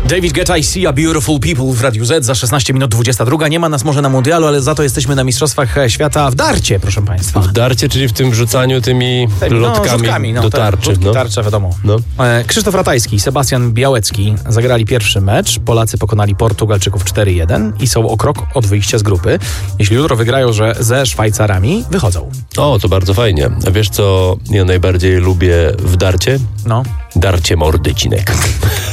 David Guetta i See a Beautiful People w Radiu Z za 16 minut 22. Nie ma nas może na mundialu, ale za to jesteśmy na Mistrzostwach Świata w darcie, proszę państwa. W darcie, czyli w tym rzucaniu tymi lotkami do tarczy. Tarcze, wiadomo. Krzysztof Ratajski i Sebastian Białecki zagrali pierwszy mecz. Polacy pokonali Portugalczyków 4-1 i są o krok od wyjścia z grupy. Jeśli jutro wygrają ze Szwajcarami, wychodzą. O, to bardzo fajnie. A wiesz, co ja najbardziej lubię w darcie? No. Darcie mordy, Cinek.